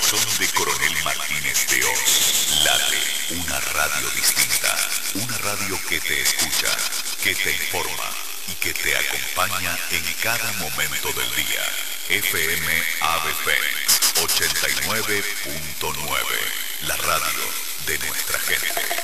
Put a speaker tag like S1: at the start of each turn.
S1: corazón de Coronel Martínez de Oz late una radio distinta, una radio que te escucha, que te informa y que te acompaña en cada momento del día. FM Ave Fénix 89.9, la radio de nuestra gente.